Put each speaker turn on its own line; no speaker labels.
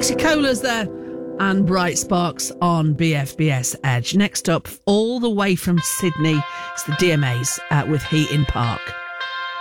Dixie Colas there and Bright Sparks on BFBS Edge. Next up, all the way from Sydney, it's the DMAs with Heat in Park.